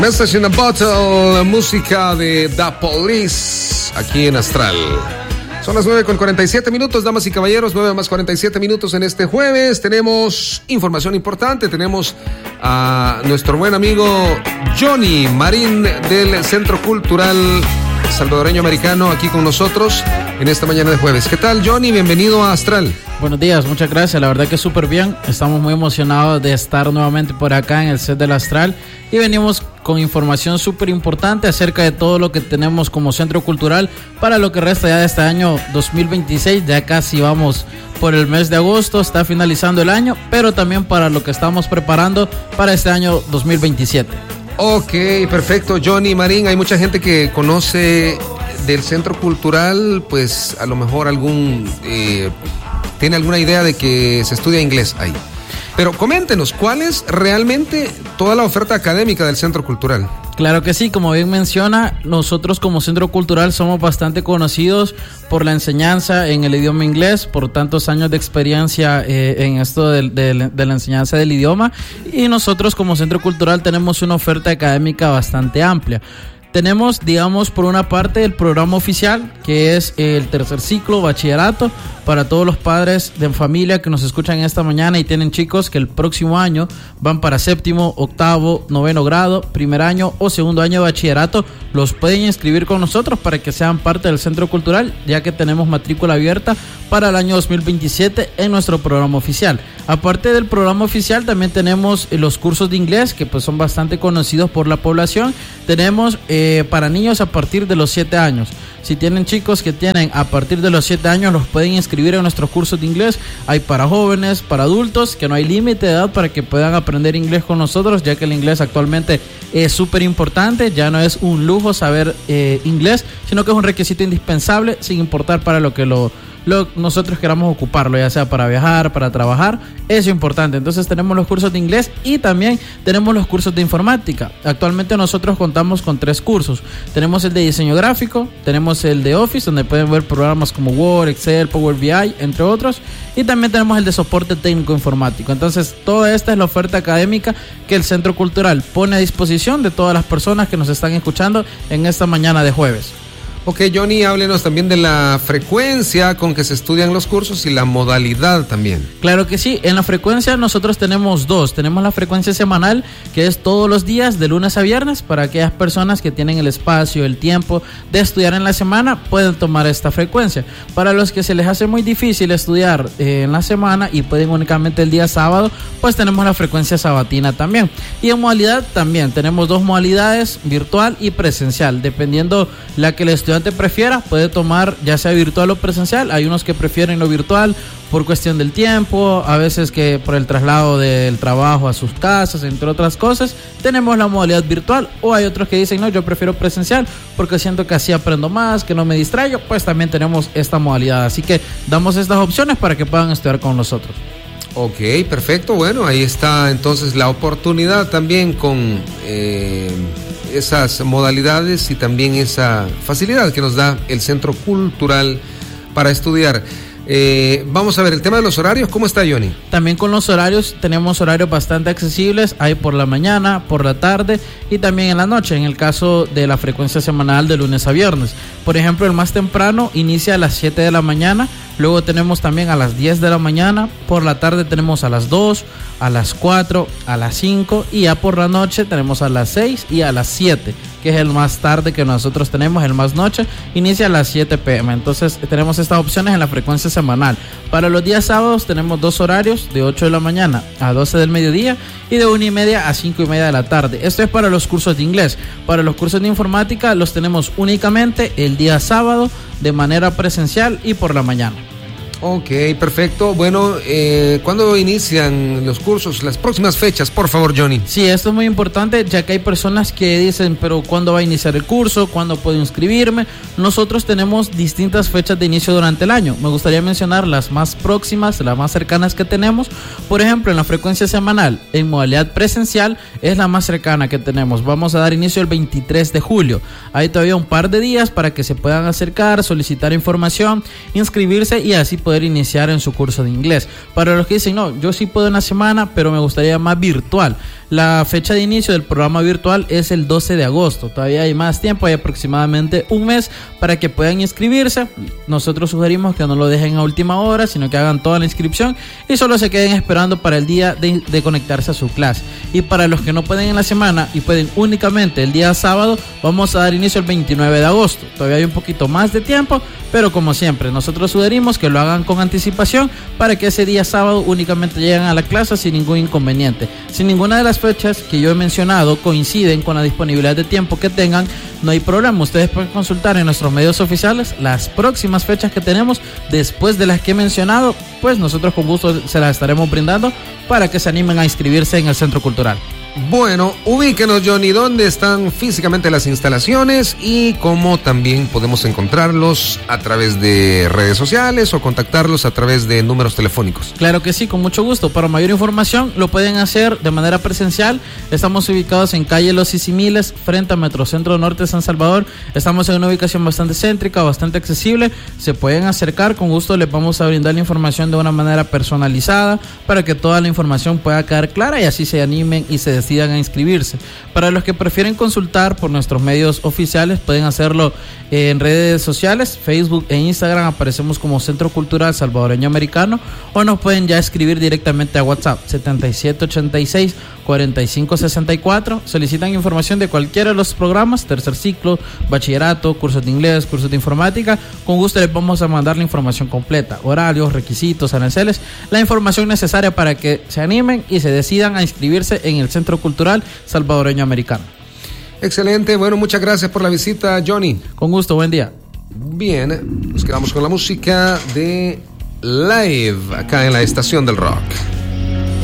Message in a Bottle, música de The Police, aquí en Astral. Son las 9:47, damas y caballeros, 9:47 en este jueves. Tenemos información importante, tenemos a nuestro buen amigo Johnny Marín del Centro Cultural Salvadoreño Americano aquí con nosotros en esta mañana de jueves. ¿Qué tal, Johnny? Bienvenido a Astral. Buenos días, muchas gracias, la verdad que súper bien. Estamos muy emocionados de estar nuevamente por acá en el set del Astral y venimos con información súper importante acerca de todo lo que tenemos como centro cultural para lo que resta ya de este año 2026. Ya casi vamos por el mes de agosto, está finalizando el año, pero también para lo que estamos preparando para este año 2027. Ok, perfecto, Johnny Marín. Hay mucha gente que conoce del centro cultural, pues a lo mejor tiene alguna idea de que se estudia inglés ahí. Pero coméntenos, ¿cuál es realmente toda la oferta académica del Centro Cultural? Claro que sí, como bien menciona, nosotros como Centro Cultural somos bastante conocidos por la enseñanza en el idioma inglés, por tantos años de experiencia en esto de la enseñanza del idioma, y nosotros como Centro Cultural tenemos una oferta académica bastante amplia. Tenemos, digamos, por una parte el programa oficial, que es el tercer ciclo, bachillerato, para todos los padres de familia que nos escuchan esta mañana y tienen chicos que el próximo año van para séptimo, octavo, noveno grado, primer año o segundo año de bachillerato. Los pueden inscribir con nosotros para que sean parte del Centro Cultural, ya que tenemos matrícula abierta para el año 2027 en nuestro programa oficial. Aparte del programa oficial, también tenemos los cursos de inglés, que pues son bastante conocidos por la población. Tenemos para niños a partir de los 7 años. Si tienen chicos que tienen a partir de los 7 años, los pueden inscribir en nuestros cursos de inglés. Hay para jóvenes, para adultos, que no hay límite de edad para que puedan aprender inglés con nosotros, ya que el inglés actualmente es súper importante. Ya no es un lujo saber inglés, sino que es un requisito indispensable, sin importar para lo que nosotros queramos ocuparlo, ya sea para viajar, para trabajar, eso es importante. Entonces tenemos los cursos de inglés y también tenemos los cursos de informática. Actualmente nosotros contamos con 3 cursos. Tenemos el de diseño gráfico, tenemos el de Office, donde pueden ver programas como Word, Excel, Power BI, entre otros, y también tenemos el de soporte técnico informático. Entonces toda esta es la oferta académica que el Centro Cultural pone a disposición de todas las personas que nos están escuchando en esta mañana de jueves. Ok, Johnny, háblenos también de la frecuencia con que se estudian los cursos y la modalidad también. Claro que sí, en la frecuencia nosotros tenemos 2. Tenemos la frecuencia semanal, que es todos los días de lunes a viernes. Para aquellas personas que tienen el espacio, el tiempo de estudiar en la semana, pueden tomar esta frecuencia. Para los que se les hace muy difícil estudiar en la semana y pueden únicamente el día sábado, pues tenemos la frecuencia sabatina también. Y en modalidad también tenemos 2 modalidades, virtual y presencial, dependiendo la que el estudiante prefiera, puede tomar ya sea virtual o presencial. Hay unos que prefieren lo virtual por cuestión del tiempo, a veces que por el traslado del trabajo a sus casas, entre otras cosas, tenemos la modalidad virtual. O hay otros que dicen, no, yo prefiero presencial porque siento que así aprendo más, que no me distraigo. Pues también tenemos esta modalidad, así que damos estas opciones para que puedan estudiar con nosotros. Ok, perfecto. Bueno, ahí está entonces la oportunidad también con esas modalidades y también esa facilidad que nos da el Centro Cultural para estudiar. Vamos a ver el tema de los horarios. ¿Cómo está, Johnny? También con los horarios tenemos horarios bastante accesibles. Hay por la mañana, por la tarde y también en la noche, en el caso de la frecuencia semanal de lunes a viernes. Por ejemplo, el más temprano inicia a las 7 de la mañana. Luego tenemos también a las 10 de la mañana. Por la tarde tenemos a las 2, a las 4, a las 5 y ya por la noche tenemos a las 6 y a las 7, que es el más tarde que nosotros tenemos, el más noche, inicia a las 7 p.m. Entonces tenemos estas opciones en la frecuencia semanal. Para los días sábados tenemos 2 horarios, de 8 de la mañana a 12 del mediodía y de 1:30 a 5:30 de la tarde. Esto es para los cursos de inglés. Para los cursos de informática los tenemos únicamente el día sábado de manera presencial y por la mañana. Ok, perfecto. Bueno, ¿cuándo inician los cursos? Las próximas fechas, por favor, Johnny. Sí, esto es muy importante, ya que hay personas que dicen, pero ¿cuándo va a iniciar el curso? ¿Cuándo puedo inscribirme? Nosotros tenemos distintas fechas de inicio durante el año. Me gustaría mencionar las más próximas, las más cercanas que tenemos. Por ejemplo, en la frecuencia semanal, en modalidad presencial, es la más cercana que tenemos. Vamos a dar inicio el 23 de julio. Hay todavía un par de días para que se puedan acercar, solicitar información, inscribirse y así poder poder iniciar en su curso de inglés. Para los que dicen, no, yo sí puedo en la semana, pero me gustaría más virtual. La fecha de inicio del programa virtual es el 12 de agosto. Todavía hay más tiempo, hay aproximadamente un mes para que puedan inscribirse. Nosotros sugerimos que no lo dejen a última hora, sino que hagan toda la inscripción y solo se queden esperando para el día de conectarse a su clase. Y para los que no pueden en la semana y pueden únicamente el día sábado, vamos a dar inicio el 29 de agosto. Todavía hay un poquito más de tiempo, pero como siempre, nosotros sugerimos que lo hagan con anticipación para que ese día sábado únicamente lleguen a la clase sin ningún inconveniente. Si ninguna de las fechas que yo he mencionado coinciden con la disponibilidad de tiempo que tengan, no hay problema. Ustedes pueden consultar en nuestros medios oficiales las próximas fechas que tenemos después de las que he mencionado, pues nosotros con gusto se las estaremos brindando para que se animen a inscribirse en el Centro Cultural. Bueno, ubíquenos, Johnny, dónde están físicamente las instalaciones y cómo también podemos encontrarlos a través de redes sociales o contactarlos a través de números telefónicos. Claro que sí, con mucho gusto. Para mayor información lo pueden hacer de manera presencial. Estamos ubicados en calle Los Sisimiles, frente a Metrocentro Norte de San Salvador. Estamos en una ubicación bastante céntrica, bastante accesible. Se pueden acercar, con gusto les vamos a brindar la información de una manera personalizada para que toda la información pueda quedar clara y así se animen y se decidan a inscribirse. Para los que prefieren consultar por nuestros medios oficiales, pueden hacerlo en redes sociales, Facebook e Instagram, aparecemos como Centro Cultural Salvadoreño Americano, o nos pueden ya escribir directamente a WhatsApp 7786-4564. Solicitan información de cualquiera de los programas, tercer ciclo, bachillerato, cursos de inglés, cursos de informática. Con gusto les vamos a mandar la información completa, horarios, requisitos, aranceles, la información necesaria para que se animen y se decidan a inscribirse en el Centro Cultural Salvadoreño Americano. Excelente, bueno, muchas gracias por la visita, Johnny. Con gusto, buen día. Bien, nos quedamos con la música de Live acá en la Estación del Rock.